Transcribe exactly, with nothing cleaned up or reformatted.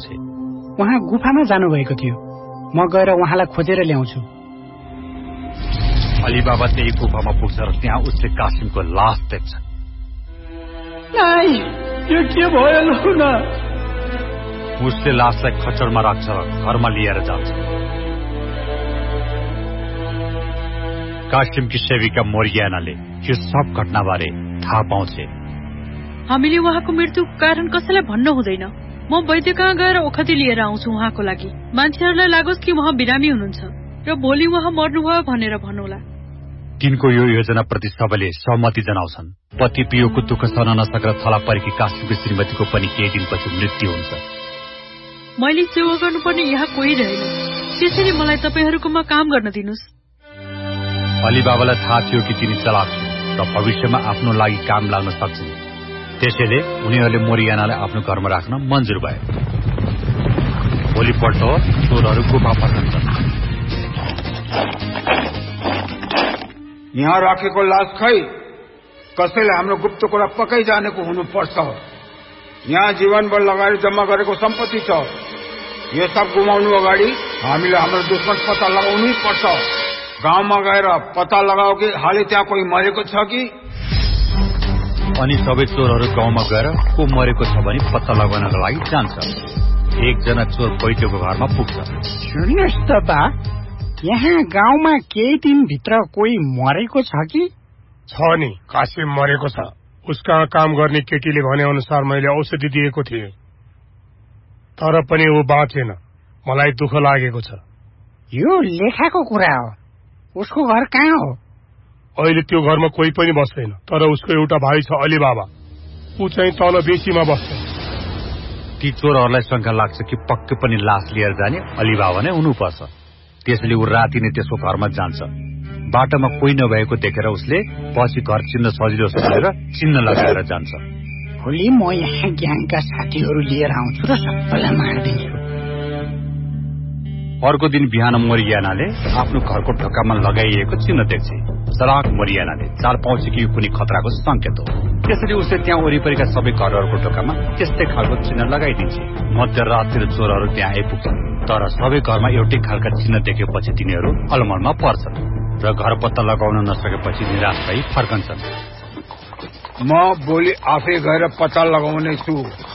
जान्छे। उहाँ गुफामा जानुभएको थियो, म गएर उहाँलाई खोजेर ल्याउँछु। अलीबाबा त्यही गुफामा पुग्छ र त्यहाँ उसले कासिमको लास देख्छ। नाइ, यो के भयो लौन? उसले लासलाई खच्चडमा राख्छ र घरमा लिएर जान्छ। कासिमकी सेविका मोरियानाले यो सब घटनाबारे थाहा पाउँछे। हामीले उहाँको मृत्युको कारण कसैलाई भन्न हुँदैन। म वैद्य कहाँ गएर ओखती लिएर आउँछु उहाँको लागि। मान्छेहरूलाई लागोस् कि उहाँ बिरामी हुनुहुन्छ र भोलि उहाँ मर्नुभयो भनेर भन्नुहोला। तिनको यो योजनाप्रति सबैले सहमति जनाउँछन्। पति पियोको दुःख सहन नसकेर थला परेकी कासिमको श्रीमतीको पनि केही दिनपछि मृत्यु हुन्छ। मैले सेवा गर्नुपर्ने यहाँ कोही रहेन, त्यसैले मलाई तपाईहरूकोमा काम गर्न दिनुस्। अलीबाबालाई थाहा थियो कि तिनी चलाक छिन् र भविष्यमा आफ्नो लागि काम लाग्न सक्छन्। त्यसैले उनीहरूले मोरियानालाई आफ्नो घरमा राख्न मन्जुर भए। भोलिपल्ट चोरहरू गुफा फर्कन्छन्। यहाँ राखेको लास खै कसैले हाम्रो गुप्त कुरा पक्कै जानेको हुनुपर्छ। यहाँ जीवनभर लगाएर जम्मा गरेको सम्पत्ति छ। यो सब गुमाउनु अगाडि हामीले हाम्रो दुश्मन पत्ता लगाउनै पर्छ। गाउँमा गएर पत्ता लगाओ कि हालै त्यहाँ कोही मरेको छ कि। अनि सबै चोरहरू गाउँमा गएर को मरेको छ भने पत्ता लगाउनको लागि जान्छ। एकजना चोर पैठोको घरमा पुग्छ। सुन्नुहोस् त बा, यहाँ गाउँमा केही दिनभित्र कोही मरेको छ कि? छ नि, कासिम मरेको छ। उसका काम गर्ने केटीले भने अनुसार मैले औषधि दिएको थिएँ, तर पनि ऊ बाँचेन। मलाई दुःख लागेको छ। यो लेखाको कुरा हो। उसको घर कहाँ हो? अहिले त्यो घरमा कोही पनि बस्दैन, तर उसको एउटा भाइ छ अलीबाबा। ऊ चाहिँ तल बेसीमा बस्छ। ती चोरहरूलाई शंका लाग्छ कि पक्कै पनि लास लिएर जाने अलीबाबा नै हुनुपर्छ। त्यसैले ऊ राति नै त्यसको घरमा जान्छ। बाटोमा कोही नभएको देखेर उसले पछि घर चिन्न सजिलो सोचेर चिन्ह लगाएर जान्छ। भोलि म यहाँ ग्याङका साथीहरू लिएर आउँछु र सबैलाई मारिदिन्छु। अर्को दिन बिहान मोरियानाले आफ्नो घरको ढोकामा लगाइएको चिन्ह देख्छ। चलाक मोरियानाले चाल पाउँछ कि यो कुनै खतराको संकेत हो। त्यसैले उसले त्यहाँ वरिपरिका सबै घरहरूको ढोकामा त्यस्तै खालको चिन्ह लगाइदिन्छ। मध्यराततिर चोरहरू त्यहाँ आइपुग्छन्, तर सबै घरमा एउटै खालका चिन्ह देखेपछि तिनीहरू अलमलमा पर्छन् र घर पत्ता लगाउन नसकेपछि निराश भई फर्कन्छन्। म भोलि आफै गएर पत्ता लगाउने छु।